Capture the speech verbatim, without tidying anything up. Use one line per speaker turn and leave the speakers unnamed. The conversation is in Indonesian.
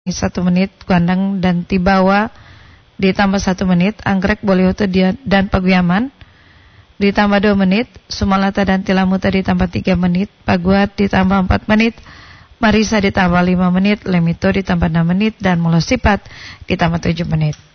satu menit, Guandang dan Tibawa ditambah satu menit, Anggrek Bolioto dan Paguyaman ditambah dua menit, Sumalata dan Tilamuta ditambah tiga menit, Paguat ditambah empat menit, Marisa ditambah lima menit, Lemito ditambah enam menit, dan Mulosipat ditambah tujuh menit.